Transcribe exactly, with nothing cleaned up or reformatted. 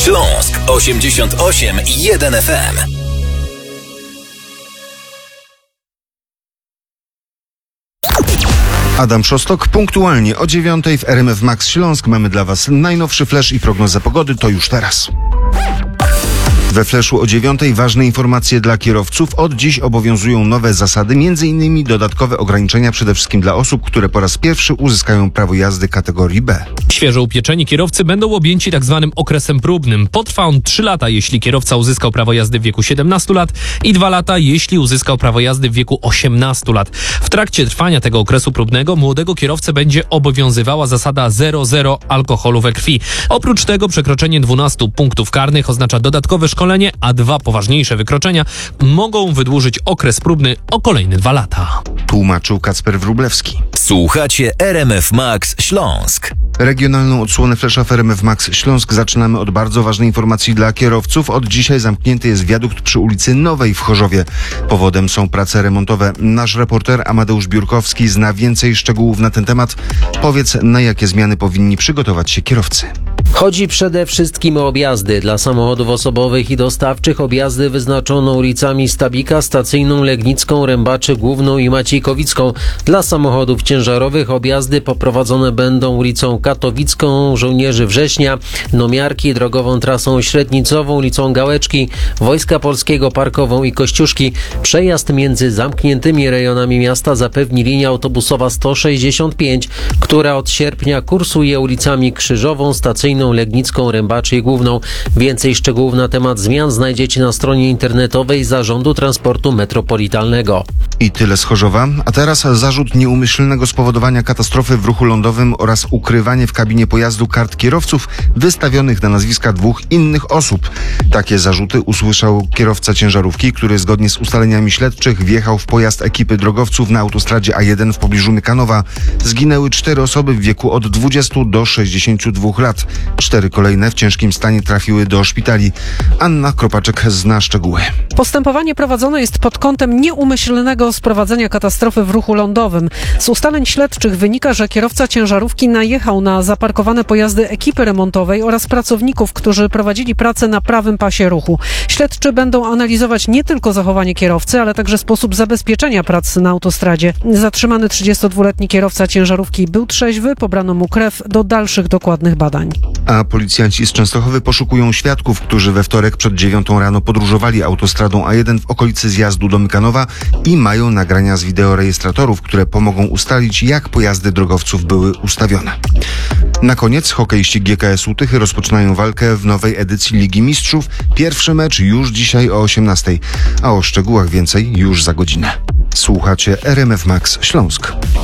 Śląsk osiemdziesiąt osiem i jeden F M. Adam Szostok, punktualnie o dziewiątej w R M F Max Śląsk mamy dla Was najnowszy flash i prognozę pogody, to już teraz. We fleszu o dziewiątej ważne informacje dla kierowców. Od dziś obowiązują nowe zasady, między innymi dodatkowe ograniczenia przede wszystkim dla osób, które po raz pierwszy uzyskają prawo jazdy kategorii B. Świeżo upieczeni kierowcy będą objęci tak zwanym okresem próbnym. Potrwa on trzy lata, jeśli kierowca uzyskał prawo jazdy w wieku siedemnastu lat i dwa lata, jeśli uzyskał prawo jazdy w wieku osiemnastu lat. W trakcie trwania tego okresu próbnego młodego kierowcę będzie obowiązywała zasada zero zero alkoholu we krwi. Oprócz tego przekroczenie dwunastu punktów karnych oznacza dodatkowe szkolenie, a dwa poważniejsze wykroczenia mogą wydłużyć okres próbny o kolejne dwa lata. Tłumaczył Kacper Wróblewski. Słuchacie R M F Max Śląsk. Regionalną odsłonę flesza w R M F Max Śląsk zaczynamy od bardzo ważnej informacji dla kierowców. Od dzisiaj zamknięty jest wiadukt przy ulicy Nowej w Chorzowie. Powodem są prace remontowe. Nasz reporter Amadeusz Biurkowski zna więcej szczegółów na ten temat. Powiedz, na jakie zmiany powinni przygotować się kierowcy. Chodzi przede wszystkim o objazdy. Dla samochodów osobowych i dostawczych objazdy wyznaczono ulicami Stabika, Stacyjną, Legnicką, Rębaczy, Główną i Maciejkowicką. Dla samochodów ciężarowych objazdy poprowadzone będą ulicą Katowicką, Żołnierzy Września, Nomiarki, drogową trasą średnicową, ulicą Gałeczki, Wojska Polskiego, Parkową i Kościuszki. Przejazd między zamkniętymi rejonami miasta zapewni linia autobusowa sto sześćdziesiąt pięć, która od sierpnia kursuje ulicami Krzyżową, Stacyjną, Legnicką, Rębaczy i Główną. Więcej szczegółów na temat zmian znajdziecie na stronie internetowej Zarządu Transportu Metropolitalnego. I tyle z Chorzowa. A teraz zarzut nieumyślnego spowodowania katastrofy w ruchu lądowym oraz ukrywanie w kabinie pojazdu kart kierowców wystawionych na nazwiska dwóch innych osób. Takie zarzuty usłyszał kierowca ciężarówki, który zgodnie z ustaleniami śledczych wjechał w pojazd ekipy drogowców na autostradzie A jeden w pobliżu Mykanowa. Zginęły cztery osoby w wieku od dwudziestu do sześćdziesięciu dwóch lat. Cztery kolejne w ciężkim stanie trafiły do szpitali. Anna Kropaczek zna szczegóły. Postępowanie prowadzone jest pod kątem nieumyślnego sprowadzenia katastrofy w ruchu lądowym. Z ustaleń śledczych wynika, że kierowca ciężarówki najechał na zaparkowane pojazdy ekipy remontowej oraz pracowników, którzy prowadzili pracę na prawym pasie ruchu. Śledczy będą analizować nie tylko zachowanie kierowcy, ale także sposób zabezpieczenia prac na autostradzie. Zatrzymany trzydziestodwuletni kierowca ciężarówki był trzeźwy, pobrano mu krew do dalszych dokładnych badań. A policjanci z Częstochowy poszukują świadków, którzy we wtorek przed dziewiątą rano podróżowali autostradą A jeden w okolicy zjazdu do Mykanowa i mają nagrania z wideorejestratorów, które pomogą ustalić, jak pojazdy drogowców były ustawione. Na koniec hokeiści G K S-u Tychy rozpoczynają walkę w nowej edycji Ligi Mistrzów. Pierwszy mecz już dzisiaj o osiemnastej, a o szczegółach więcej już za godzinę. Słuchacie R M F Max Śląsk.